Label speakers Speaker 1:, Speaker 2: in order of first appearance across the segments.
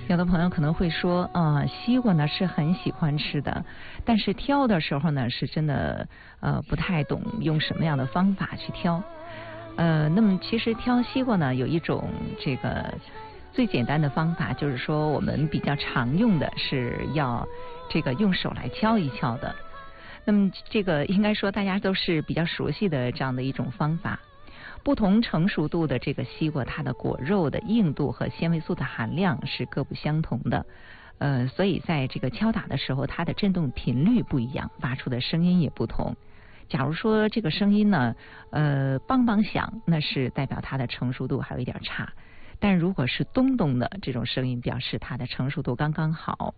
Speaker 1: 有的朋友可能会说，西瓜呢是很喜欢吃的，但是挑的时候呢是真的不太懂用什么样的方法去挑。那么其实挑西瓜呢有一种这个最简单的方法，就是说我们比较常用的是要这个用手来敲一敲的。那么这个应该说大家都是比较熟悉的这样的一种方法。不同成熟度的这个西瓜，它的果肉的硬度和纤维素的含量是各不相同的，所以在这个敲打的时候，它的振动频率不一样，发出的声音也不同。假如说这个声音呢，梆梆响，那是代表它的成熟度还有一点差；但如果是咚咚的这种声音，表示它的成熟度刚刚好。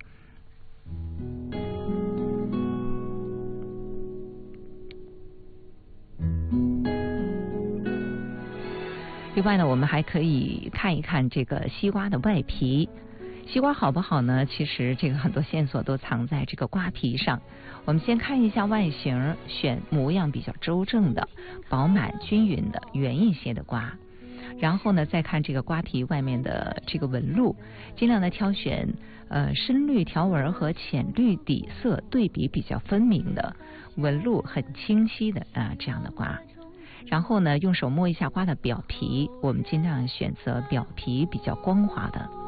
Speaker 1: 另外呢，我们还可以看一看这个西瓜的外皮。西瓜好不好呢？其实这个很多线索都藏在这个瓜皮上。我们先看一下外形，选模样比较周正的、饱满均匀的、圆一些的瓜。然后呢，再看这个瓜皮外面的这个纹路，尽量的挑选深绿条纹和浅绿底色对比比较分明的、纹路很清晰的这样的瓜。然后呢，用手摸一下瓜的表皮，我们尽量选择表皮比较光滑的。